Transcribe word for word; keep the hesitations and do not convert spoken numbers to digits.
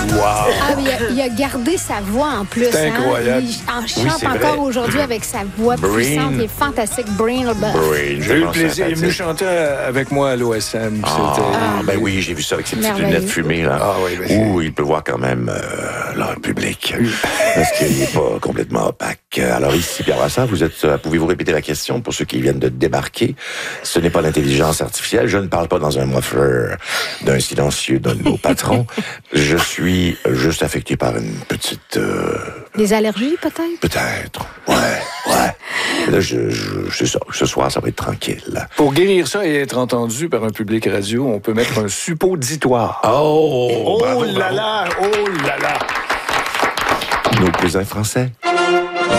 Wow! Ah, il, a, il a gardé sa voix en plus. C'est incroyable. Hein? Il en chante Oui, encore vrai. aujourd'hui avec sa voix Breen. puissante. Il est fantastique. Breen LeBeouf. Brain, J'ai eu le plaisir. Il est venu chanter avec moi à l'O S M. Ah, C'était... ben oui, j'ai vu ça avec ses petites Merveilleux. lunettes fumées, là. Ah oui, ben c'est- Ouh, il peut voir quand même euh, leur public. Parce qu'il n'est pas complètement opaque. Alors ici, Pierre Brassard, vous êtes, euh, pouvez-vous répéter la question pour ceux qui viennent de débarquer? Ce n'est pas l'intelligence artificielle. Je ne parle pas dans un muffler d'un silencieux d'un de nos patrons. Je suis juste affecté par une petite... euh, Des allergies, peut-être? peut-être. Ouais, ouais. Là, je, je, c'est ça. Ce soir, ça va être tranquille. Pour guérir ça et être entendu par un public radio, on peut mettre un suppositoire. Oh! Oh bravo, là bravo. là! Oh là là! Nos cousins français.